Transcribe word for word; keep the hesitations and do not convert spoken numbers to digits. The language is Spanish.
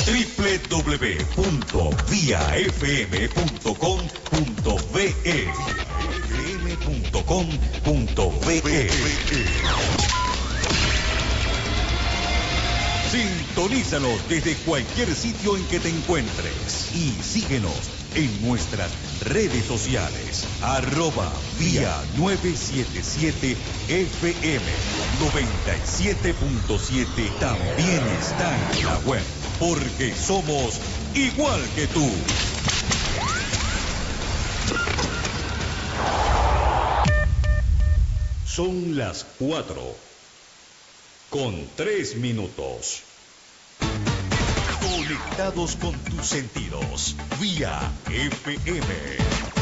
doble u doble u doble u punto vía f m punto com punto be e f m punto com punto be e. Sintonízanos desde cualquier sitio en que te encuentres y síguenos en nuestras redes sociales, arroba vía novecientos setenta y siete F M noventa y siete punto siete. También está en la web, porque somos igual que tú. Son las cuatro con tres minutos. Conectados con tus sentidos, vía F M.